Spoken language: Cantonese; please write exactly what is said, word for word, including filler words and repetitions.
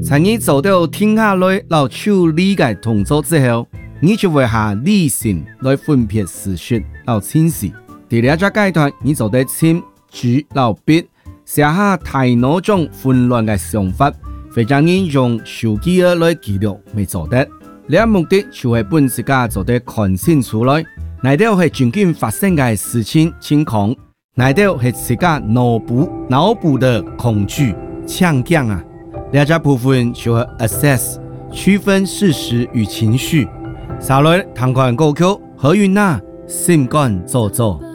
在你做到听下来，老手理解动作之后，你就会下理性来分辨事实，老清晰。第二个阶段，你就得签纸老笔，写下大脑中混乱嘅想法，或者你用手機來記錄，未做得。呢個目的就係本自家做得看清楚來，哪啲係真正發生嘅事情情況，哪啲係自家腦部腦部的恐懼強強啊。呢個部分就係 assess 區分事實與情緒。下來談看歌曲何韻娜心肝做做。